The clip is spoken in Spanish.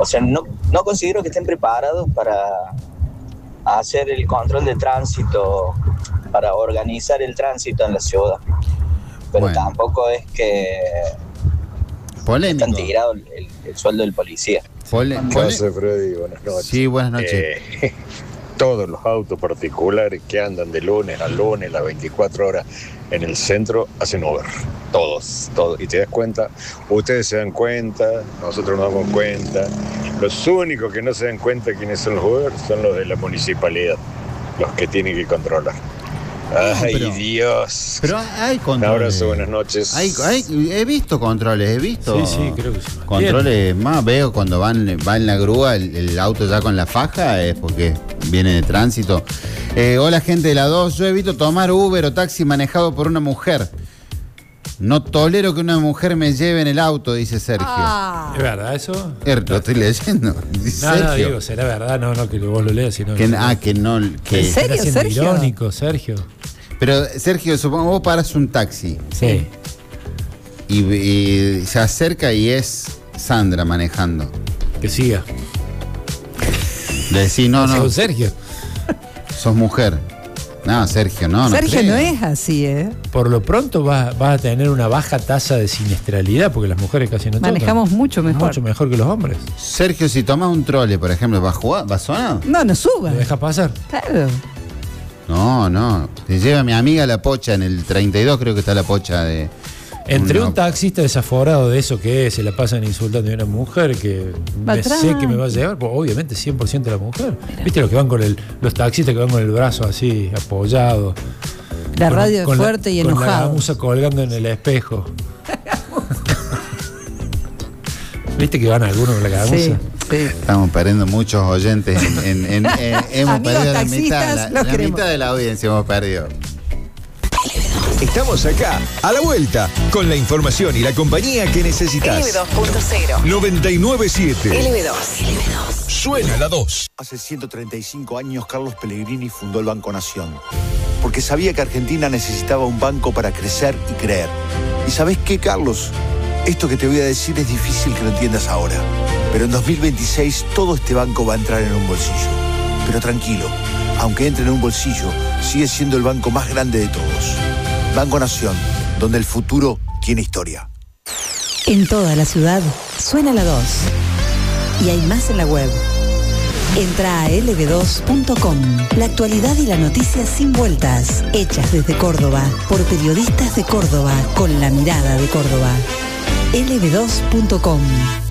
O sea, no considero que estén preparados para hacer el control de tránsito, para organizar el tránsito en la ciudad. Pero Bueno. tampoco es que Polémico. están tirado el sueldo del policía. ¿Qué hace, Freddy? Buenas noches. Sí, buenas noches. Todos los autos particulares que andan de lunes a lunes, las 24 horas en el centro, hacen Uber. Todos. Y te das cuenta, ustedes se dan cuenta, nosotros nos damos cuenta. Los únicos que no se dan cuenta quiénes son los Uber son los de la municipalidad, los que tienen que controlar. Ay, pero- Dios. Pero hay Un controles. abrazo, buenas noches. He visto controles, Sí, creo que sí. controles más. Veo cuando va en la grúa el auto ya con la faja, es porque viene de tránsito. Hola, gente de la 2. Yo evito tomar Uber o taxi manejado por una mujer. No tolero que una mujer me lleve en el auto, dice Sergio. ¿Es verdad eso? Lo estoy leyendo. Dice No, Sergio. digo, será verdad, no que vos lo leas, sino Que no. Que, ¿En serio, está siendo Sergio? irónico, Sergio. Pero, Sergio, supongo vos paras un taxi Sí. y se acerca y es Sandra manejando. Que siga. Le decís, no, Sos Sergio. sos mujer. No, Sergio, no Sergio creo. no es así, ¿eh? Por lo pronto vas a tener una baja tasa de siniestralidad, porque las mujeres casi no tocan. Manejamos mucho mejor. Mucho mejor que los hombres. Sergio, si tomas un trole, por ejemplo, ¿vas a jugar? ¿Vas sonado? No suba. ¿Lo dejas pasar? Claro. No. Te lleva mi amiga La Pocha en el 32, creo que está La Pocha de... Entre No. un taxista desaforado de eso que es, se la pasan insultando a una mujer que Va me atrás. sé que me va a llevar, pues obviamente 100% la mujer. ¿Viste los que van con los taxistas que van con el brazo así apoyado? La Con- radio con es la- fuerte y Con la enojado. gamuza colgando en el espejo. ¿Viste que van algunos con la gamuza? Sí. Estamos perdiendo muchos oyentes. Hemos Amigos perdido taxistas, los la queremos. mitad de la audiencia hemos perdido. Estamos acá, a la vuelta, con la información y la compañía que necesitas. LB2.0. 997. LB2. Suena la 2. Hace 135 años Carlos Pellegrini fundó el Banco Nación, porque sabía que Argentina necesitaba un banco para crecer y creer. ¿Y sabés qué, Carlos? Esto que te voy a decir es difícil que lo entiendas ahora, pero en 2026 todo este banco va a entrar en un bolsillo. Pero tranquilo, aunque entre en un bolsillo, sigue siendo el banco más grande de todos. Banco Nación, donde el futuro tiene historia. En toda la ciudad suena la 2. Y hay más en la web. Entra a lb2.com. La actualidad y la noticia sin vueltas. Hechas desde Córdoba, por periodistas de Córdoba, con la mirada de Córdoba. lb2.com.